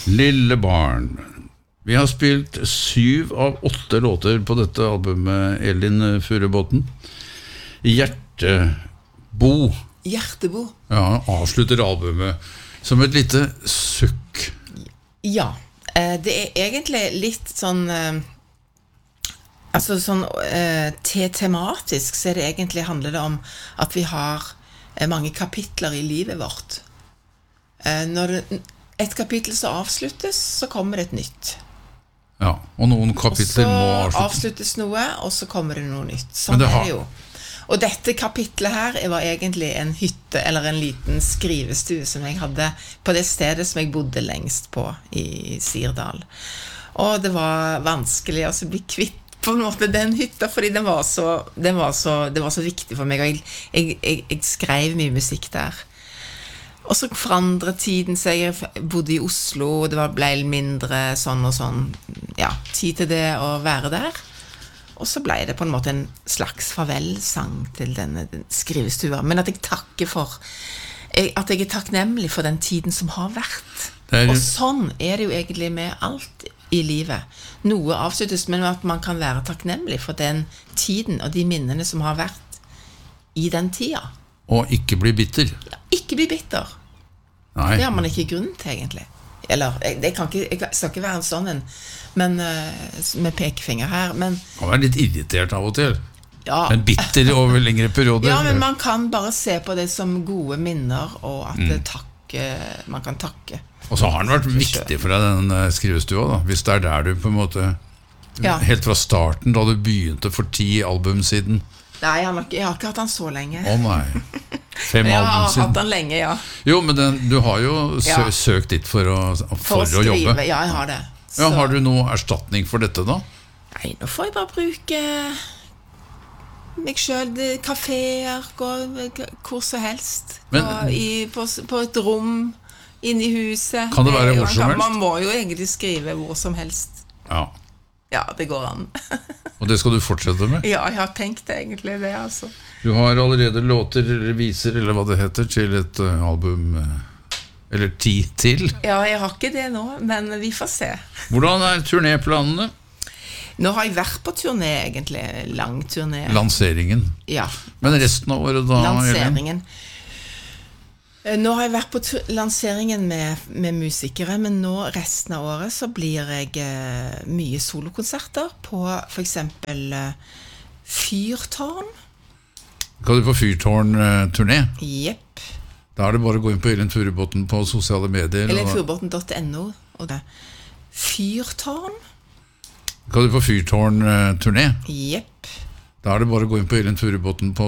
Lille barn. Vi har spilt 7 av 8 låter på dette albumet, Elin Furubotn. Hjertebo. Hjertebo. Ja, avslutter albumet som et lite sukk. Ja, det egentlig litt sånn altså sånn tematisk så det egentlig handler det om at vi har mange kapitler i livet vårt. Når et kapittel så avsluttes, så kommer det et nytt. Ja, og noen kapitler må avsluttes noe, og så kommer det noe nytt. Sånn det jo. Og dette kapitlet her var egentlig en hytte, eller en liten skrivestue som jeg hadde på det stedet som jeg bodde lengst på i Sirdal. Og det var vanskelig å bli kvitt på en måte den hytta, fordi det var så viktig for meg, og jeg skrev mye musikk der. Og så forandret tiden seg, jeg bodde i Oslo, og det ble mindre sånn og sånn, ja, tid til det å være der. Og så ble det på en måte en slags farvelsang til denne skrivestua, men at jeg takker for, at jeg takknemlig for den tiden som har vært. Og sånn det jo egentlig med alt i livet. Noe avsluttes, men at man kan være takknemlig for den tiden og de minnene som har vært i den tida. Og ikke bli bitter. Ja, ikke bli bitter. Nei. Det har man ikke grunn til, egentlig. Eller, jeg skal ikke være en sånn en, men med pekefinger her, men... Man kan være litt irritert av og til. Ja. Men bitter over lengre perioder. Ja, men man kan bare se på det som gode minner, og at man kan takke. Og så har den vært viktig for deg, den skrivestua, da. Hvis det der du på en måte, helt fra starten, da du begynte for 10 album siden. Nei, jeg har ikke hatt den så lenge. Å nei, 5 album siden. Jeg har hatt den lenge, ja. Jo, men du har jo søkt ditt for å skrive, jobbe. Ja, jeg har det. Ja, har du noe erstatning for dette da? Nei, nå får jeg bare bruke meg selv, kaféer, gå hvor som helst, på et rom, inne i huset. Kan det være hvor som helst? Man må jo egentlig skrive hvor som helst. Ja. Ja, det går an. Og det skal du fortsette med? Ja, jeg har tenkt egentlig det, altså. Du har allerede låter, eller viser, eller hva det heter, til et album, eller 10 til? Ja, jeg har ikke det nå, men vi får se. Hvordan turnéplanene? Nå har jeg vært på turné, egentlig, lang turné. Lanseringen? Ja. Men resten av året da? Lanseringen. Nå har jeg vært på lanseringen med musikere, men nå resten av året så blir jeg mye solokonserter på for eksempel Fyrtårn. Kan du på Fyrtårn-turné? Jepp. Da det bare å gå inn på Elin Furubotn på sosiale medier. elinfurubotn.no og det. Fyrtårn. Kan du på Fyrtårn-turné? Jepp. Da det bare å gå inn på Elin Furubotn på